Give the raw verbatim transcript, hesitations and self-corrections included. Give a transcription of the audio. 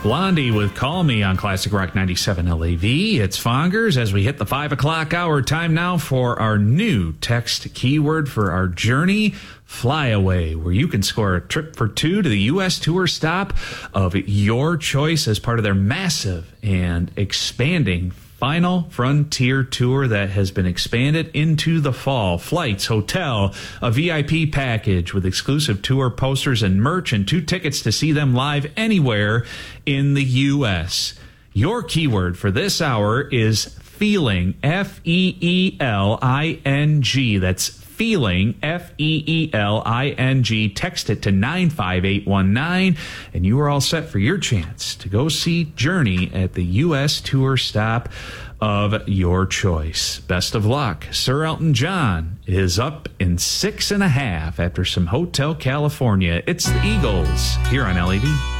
Blondie with Call Me on Classic Rock ninety-seven L A V. It's Fongers as we hit the five o'clock hour. Time now for our new text keyword for our journey, Flyaway, where you can score a trip for two to the U S tour stop of your choice as part of their massive and expanding Final Frontier Tour that has been expanded into the fall. Flights, hotel, a V I P package with exclusive tour posters and merch, and two tickets to see them live anywhere in the U S. Your keyword for this hour is feeling, F E E L I N G. That's feeling, F E E L I N G. Text it to nine five eight one nine, and you are all set for your chance to go see Journey at the U S tour stop of your choice. Best of luck. Sir Elton John is up in six and a half after some Hotel California. It's the Eagles here on L A V.